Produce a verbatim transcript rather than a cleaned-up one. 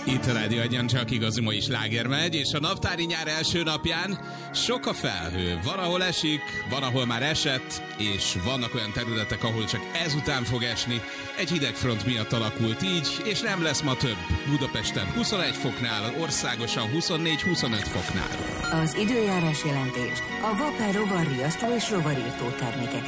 Itt a Rádió Egyen csak igazi ma is sláger megy, és a naptári nyár első napján sok a felhő. Van, ahol esik, van, ahol már esett, és vannak olyan területek, ahol csak ezután fog esni. Egy hidegfront miatt alakult így, és nem lesz ma több. Budapesten huszonegy foknál, országosan huszonnégy-huszonöt foknál. Az időjárás jelentést a Vapár rovarriasztó és rovarírtó termékekről